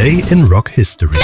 Today in Rock History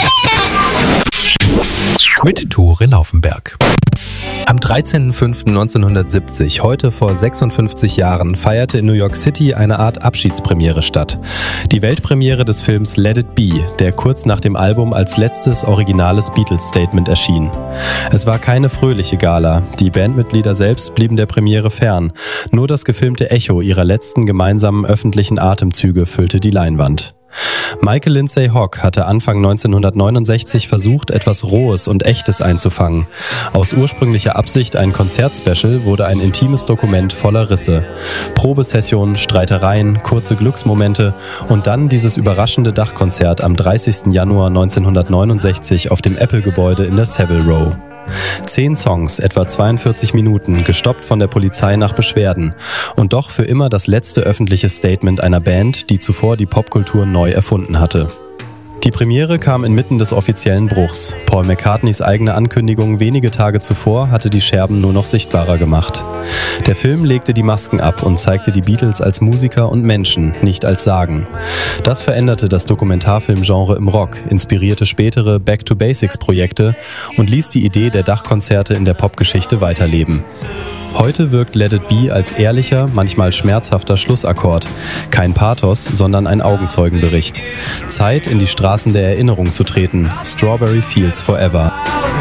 mit Tore Laufenberg. Am 13.05.1970, heute vor 56 Jahren, feierte in New York City eine Art Abschiedspremiere statt. Die Weltpremiere des Films Let It Be, der kurz nach dem Album als letztes originales Beatles-Statement erschien. Es war keine fröhliche Gala, die Bandmitglieder selbst blieben der Premiere fern. Nur das gefilmte Echo ihrer letzten gemeinsamen öffentlichen Atemzüge füllte die Leinwand. Michael Lindsay Hogg hatte Anfang 1969 versucht, etwas Rohes und Echtes einzufangen. Aus ursprünglicher Absicht ein Konzertspecial wurde ein intimes Dokument voller Risse. Probesessionen, Streitereien, kurze Glücksmomente und dann dieses überraschende Dachkonzert am 30. Januar 1969 auf dem Apple-Gebäude in der Savile Row. 10 Songs, etwa 42 Minuten, gestoppt von der Polizei nach Beschwerden. Und doch für immer das letzte öffentliche Statement einer Band, die zuvor die Popkultur neu erfunden hatte. Die Premiere kam inmitten des offiziellen Bruchs. Paul McCartneys eigene Ankündigung wenige Tage zuvor hatte die Scherben nur noch sichtbarer gemacht. Der Film legte die Masken ab und zeigte die Beatles als Musiker und Menschen, nicht als Sagen. Das veränderte das Dokumentarfilmgenre im Rock, inspirierte spätere Back-to-Basics-Projekte und ließ die Idee der Dachkonzerte in der Popgeschichte weiterleben. Heute wirkt Let It Be als ehrlicher, manchmal schmerzhafter Schlussakkord. Kein Pathos, sondern ein Augenzeugenbericht. Zeit, in die Straßen der Erinnerung zu treten. Strawberry Fields Forever.